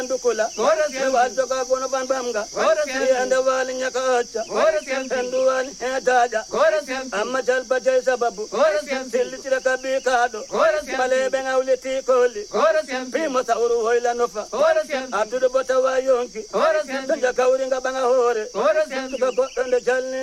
Dukula, Wajoka Bonabanga, and the Valley Yakacha, and Duan Hetaja, Amachal Paja Sababu, Silitaka Bicado, Malebanga Uliti Coli, Primo Sauru Hoilanofa, up to the Botawa Yonki, Jakauringa Bangahore, and the Jalni.